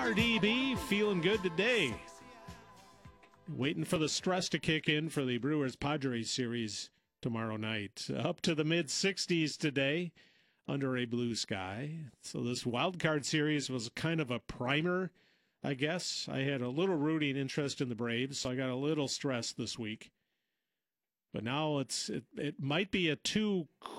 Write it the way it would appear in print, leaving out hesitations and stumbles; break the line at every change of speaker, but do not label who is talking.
RDB feeling good today. Waiting for the stress to kick in for the Brewers-Padres series tomorrow night. Up to the mid-60s today under a blue sky. So this wild card series was kind of a primer, I guess. I had a little rooting interest in the Braves, so I got a little stressed this week. But now it might be a too